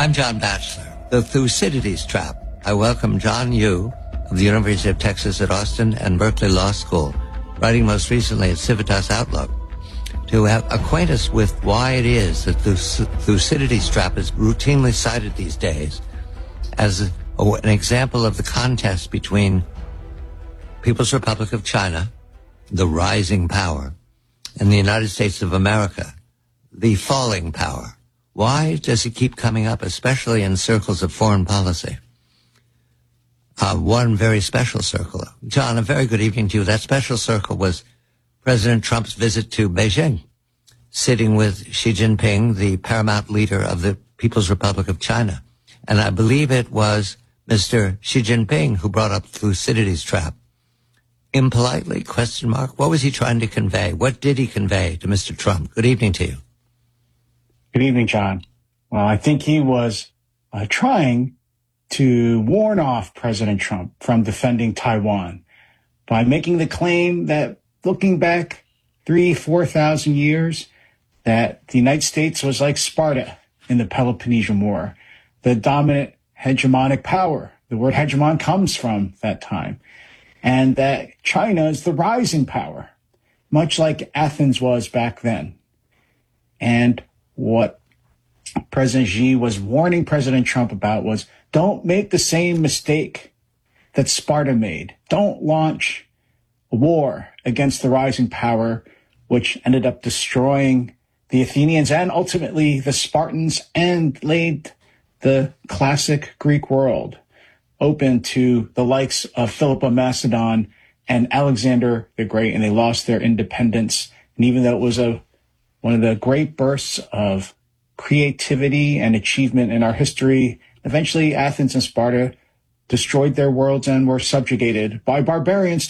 I'm John Batchelor. The Thucydides Trap. I welcome John Yoo of the University of Texas at Austin and Berkeley Law School, writing most recently at Civitas Outlook, to acquaint us with why it is that the Thucydides Trap is routinely cited these days as an example of the contest between People's Republic of China, the rising power, and the United States of America, the falling power. Why does it keep coming up, especially in circles of foreign policy? One very special circle. John, a very good evening to you. That special circle was President Trump's visit to Beijing, sitting with Xi Jinping, the paramount leader of the People's Republic of China. And I believe it was Mr. Xi Jinping who brought up Thucydides Trap. Impolitely, question mark? What was he trying to convey? What did he convey to Mr. Trump? Good evening to you. Good evening, John. Well, I think he was trying to warn off President Trump from defending Taiwan by making the claim that looking back 4,000 years, that the United States was like Sparta in the Peloponnesian War, the dominant hegemonic power. The word hegemon comes from that time. And that China is the rising power, much like Athens was back then. And what President Xi was warning President Trump about was, don't make the same mistake that Sparta made. Don't launch a war against the rising power, which ended up destroying the Athenians and ultimately the Spartans, and laid the classic Greek world open to the likes of Philip of Macedon and Alexander the Great, and they lost their independence. And even though it was one of the great bursts of creativity and achievement in our history, eventually Athens and Sparta destroyed their worlds and were subjugated by barbarians